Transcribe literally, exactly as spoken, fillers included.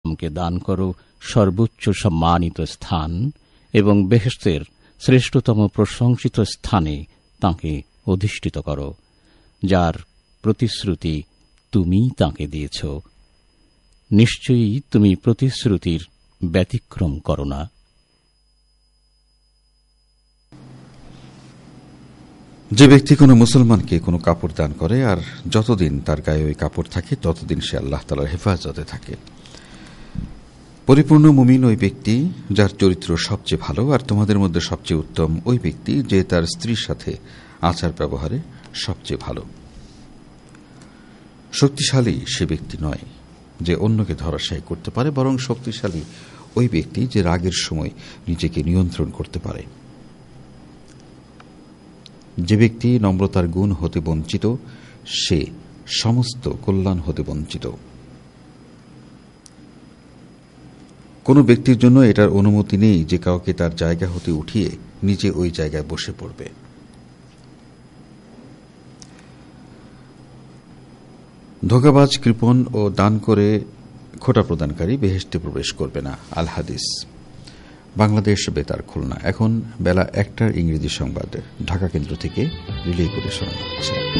কে দান করো সর্বোচ্চ সম্মানিত স্থান এবং বেহেশতের শ্রেষ্ঠতম প্রশংসিত স্থানে তাঁকে অধিষ্ঠিত করো, যার প্রতিশ্রুতি তুমি তাঁকে দিয়েছ। নিশ্চয়ই তুমি প্রতিশ্রুতির ব্যতিক্রম করো না। যে ব্যক্তি কোনো মুসলমানকে কোনো কাপড় দান করে আর যতদিন তার গায়ে ওই কাপড় থাকে ততদিন সে আল্লাহ তাআলার হেফাজতে থাকে। পরিপূর্ণ মুমিন ওই ব্যক্তি যার চরিত্র সবচেয়ে ভালো, আর তোমাদের মধ্যে সবচেয়ে উত্তম ওই ব্যক্তি যে তার স্ত্রীর সাথে আচার ব্যবহারে সবচেয়ে ভালো। শক্তিশালী সে ব্যক্তি নয় যে অন্যকে ধরাশায়ী করতে পারে, বরং শক্তিশালী ওই ব্যক্তি যে রাগের সময় নিজেকে নিয়ন্ত্রণ করতে পারে। যে ব্যক্তি নম্রতার গুণ হতে বঞ্চিত সে সমস্ত কল্যাণ হতে বঞ্চিত। কোনো ব্যক্তির জন্য এটার অনুমতি নেই যে কাউকে তার জায়গা হতে উঠিয়ে নিজে ওই জায়গায় বসে পড়বে। ধোঁকাবাজ, কৃপণ ও দান করে খোটা প্রদানকারী বেহেশতে প্রবেশ করবে না। আল হাদিস, বাংলাদেশ বেতার, খুলনা। এখন বেলা একটার ইংরেজি সংবাদ ঢাকা কেন্দ্র থেকে রিলে করে শোনানো হচ্ছে।